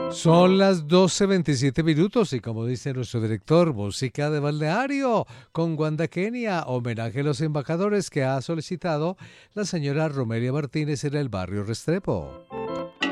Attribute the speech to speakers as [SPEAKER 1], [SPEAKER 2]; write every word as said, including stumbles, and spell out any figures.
[SPEAKER 1] Son las doce veintisiete minutos y como dice nuestro director, música de balneario con Wanda Kenia, homenaje a los embajadores que ha solicitado la señora Romelia Martínez en el barrio Restrepo.